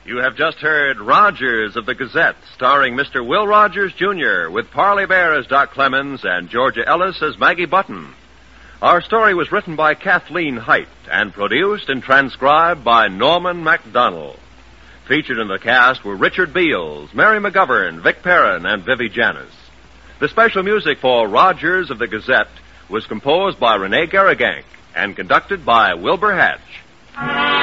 You have just heard Rogers of the Gazette, starring Mr. Will Rogers, Jr., with Parley Bear as Doc Clemens and Georgia Ellis as Maggie Button. Our story was written by Kathleen Height and produced and transcribed by Norman MacDonald. Featured in the cast were Richard Beals, Mary McGovern, Vic Perrin, and Vivi Janis. The special music for Rogers of the Gazette was composed by Rene Garrigank and conducted by Wilbur Hatch.